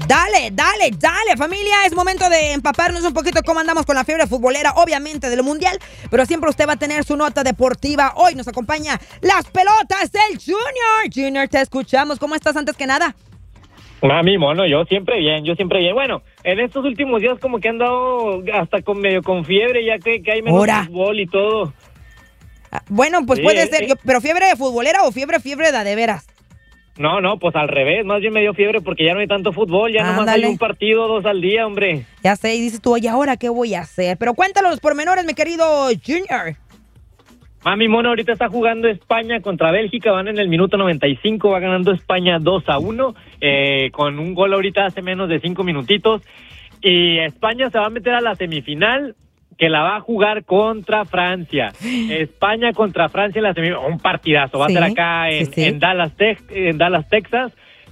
Dale, familia. Es momento de empaparnos un poquito cómo andamos con la fiebre futbolera, obviamente, del Mundial. Pero siempre usted va a tener su nota deportiva. Hoy nos acompaña las pelotas del Junior. Junior, te escuchamos. ¿Cómo estás antes que nada? Mami, mono, yo siempre bien. Bueno, en estos últimos días como que he andado hasta medio con fiebre, ya que hay menos fútbol y todo. Bueno, pues sí, puede ser, pero ¿fiebre futbolera o fiebre de veras? No, pues al revés, más bien me dio fiebre porque ya no hay tanto fútbol, ya nomás hay un partido, 2 al día, hombre. Ya sé, y dices tú, oye, ¿ahora qué voy a hacer? Pero cuéntanos los pormenores, mi querido Junior. Mami, mono, ahorita está jugando España contra Bélgica, van en el minuto 95, va ganando España 2-1, con un gol ahorita hace menos de 5 minutitos, y España se va a meter a la semifinal, que la va a jugar contra Francia. España contra Francia en la semifinal, un partidazo, va a ser acá en Dallas, Texas,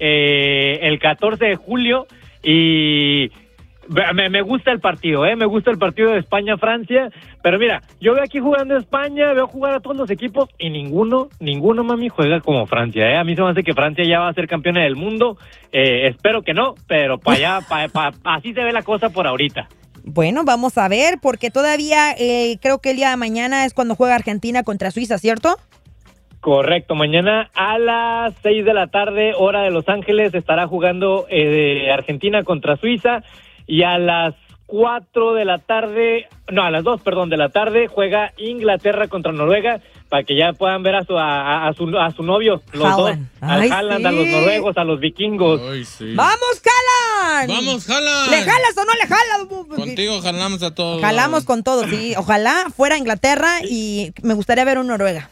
el 14 de julio, y me gusta el partido, me gusta el partido de España-Francia, pero mira, yo veo aquí jugando España, veo jugar a todos los equipos, y ninguno, mami, juega como Francia, A mí se me hace que Francia ya va a ser campeona del mundo, espero que no, pero para allá, así se ve la cosa por ahorita. Bueno, vamos a ver, porque todavía creo que el día de mañana es cuando juega Argentina contra Suiza, ¿cierto? Correcto, mañana a las 6 de la tarde, hora de Los Ángeles, estará jugando Argentina contra Suiza, y a las 4 de la tarde, a las 2, de la tarde, juega Inglaterra contra Noruega, para que ya puedan ver a su novio, los Haaland. dos, al Haaland, a los noruegos, a los vikingos. Ay, sí. ¡Vamos, Haaland! ¡Vamos, Haaland! ¿Le jalas o no le jalas? Contigo jalamos a todos. Jalamos con todo, sí. Ojalá fuera Inglaterra y me gustaría ver un Noruega.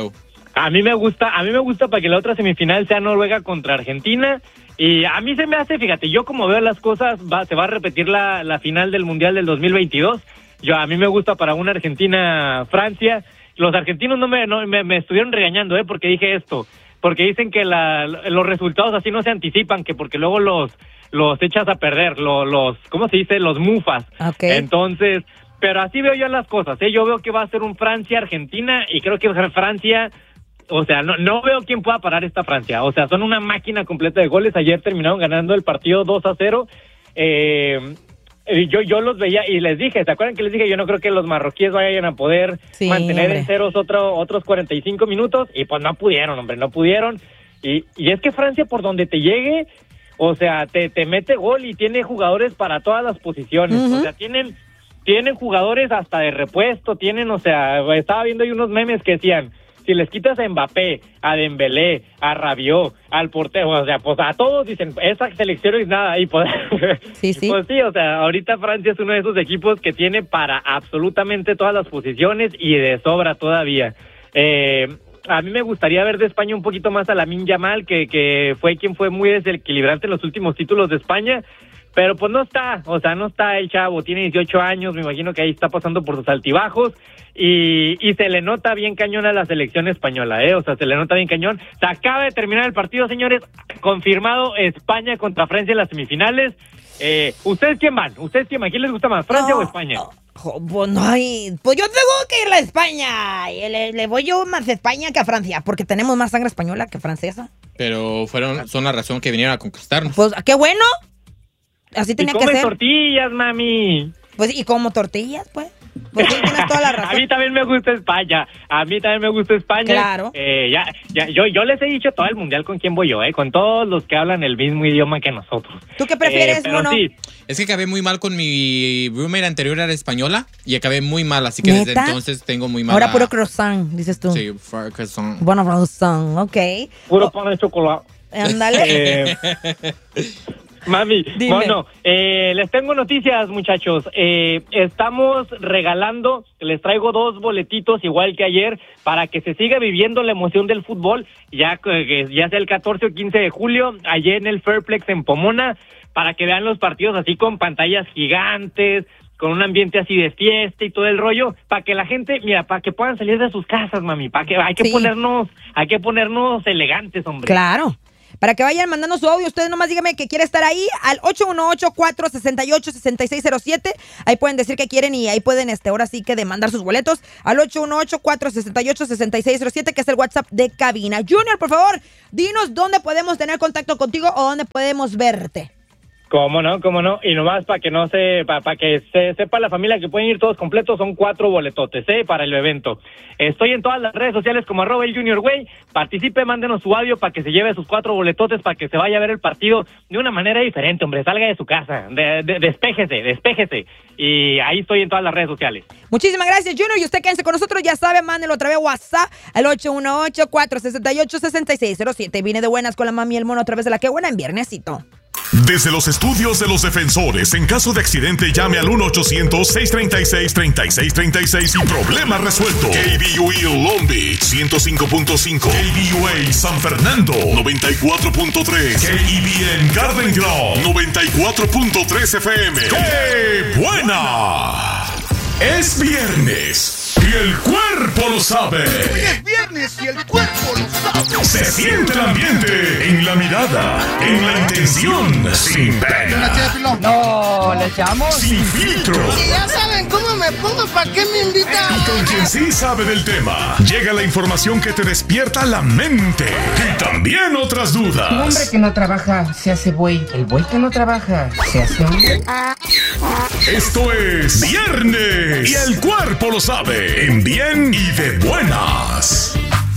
A mí me gusta para que la otra semifinal sea Noruega contra Argentina. Y a mí se me hace, fíjate, yo como veo las cosas, se va a repetir la final del Mundial del 2022. A mí me gusta para una Argentina-Francia. Los argentinos me estuvieron regañando, porque dije esto. Porque dicen que los resultados así no se anticipan, que porque luego los echas a perder, ¿cómo se dice? Los mufas. Okay. Entonces, pero así veo yo las cosas, Yo veo que va a ser un Francia-Argentina y creo que Francia... O sea, no veo quién pueda parar esta Francia. O sea, son una máquina completa de goles. Ayer terminaron ganando el partido 2-0. Yo los veía y les dije, ¿se acuerdan que les dije? Yo no creo que los marroquíes vayan a poder mantener en ceros otros 45 minutos. Y pues no pudieron, hombre, no pudieron. Y es que Francia, por donde te llegue, o sea, te mete gol y tiene jugadores para todas las posiciones. O sea, tienen jugadores hasta de repuesto. Estaba viendo ahí unos memes que decían... Si les quitas a Mbappé, a Dembélé, a Rabiot, al portero, o sea, pues a todos dicen, esa selección es nada, y pues, sí. Pues sí, o sea, ahorita Francia es uno de esos equipos que tiene para absolutamente todas las posiciones y de sobra todavía. A mí me gustaría ver de España un poquito más a Lamine Yamal, que fue quien fue muy desequilibrante en los últimos títulos de España, pero pues no está el chavo, tiene 18 años, me imagino que ahí está pasando por sus altibajos, y se le nota bien cañón a la selección española, o sea, se le nota bien cañón. Se acaba de terminar el partido, señores, confirmado España contra Francia en las semifinales. ¿Ustedes quién van? ¿Quién les gusta más, Francia o España? Pues yo tengo que ir a España. Le voy yo más a España que a Francia, porque tenemos más sangre española que francesa. Pero son la razón que vinieron a conquistarnos. Pues, ¡qué bueno! Así tenía que ser. Tortillas, mami. Pues, ¿y como tortillas, pues? Pues sí, tienes toda la razón. A mí también me gusta España. Claro. Yo les he dicho todo el mundial con quién voy yo, con todos los que hablan el mismo idioma que nosotros. ¿Tú qué prefieres, mono? Sí. Es que acabé muy mal con mi roommate anterior, era española, y acabé muy mal, así que desde entonces tengo muy mal. Ahora puro croissant, dices tú. Sí, croissant. Bueno, croissant, ok. Puro pan de chocolate. Ándale. Mami, bueno, les tengo noticias, muchachos. Estamos regalando, les traigo 2 boletitos igual que ayer para que se siga viviendo la emoción del fútbol, ya sea el 14 o 15 de julio, allá en el Fairplex en Pomona, para que vean los partidos así con pantallas gigantes, con un ambiente así de fiesta y todo el rollo, para que la gente, para que puedan salir de sus casas, mami, hay que ponernos elegantes, hombre. Claro. Para que vayan mandando su audio, ustedes nomás díganme que quiere estar ahí al 818-468-6607. Ahí pueden decir que quieren y ahí pueden ahora sí que demandar sus boletos al 818-468-6607, que es el WhatsApp de cabina. Junior, por favor, dinos dónde podemos tener contacto contigo o dónde podemos verte. Cómo no. Y nomás para que se sepa la familia que pueden ir todos completos, son 4 boletotes, para el evento. Estoy en todas las redes sociales como @elJuniorWay. Participe, mándenos su audio para que se lleve sus 4 boletotes para que se vaya a ver el partido de una manera diferente, hombre. Salga de su casa, despéjese. Y ahí estoy en todas las redes sociales. Muchísimas gracias, Junior. Y usted quédense con nosotros, ya sabe, mándelo otra vez WhatsApp al 818-468-6607. Vine de buenas con la mami y el mono otra vez de la que buena en viernesito. Desde los estudios de los defensores, en caso de accidente, llame al 1-800-636-3636 y problema resuelto. KBUE Long Beach 105.5, KBUA San Fernando 94.3, KEBN Garden Grove 94.3 FM. ¡Qué buena! Es viernes y el cuerpo lo sabe. Es viernes y el cuerpo lo sabe. Se siente el ambiente en la mirada, en la intención, sin pena. No, le echamos. Sin filtros. Y ya saben cómo me pongo, ¿para qué me invitan? Y con quien sí sabe del tema, llega la información que te despierta la mente y también otras dudas. Un hombre que no trabaja se hace buey. El buey que no trabaja se hace hombre. Esto es Viernes y el cuerpo lo sabe, en bien y de buenas.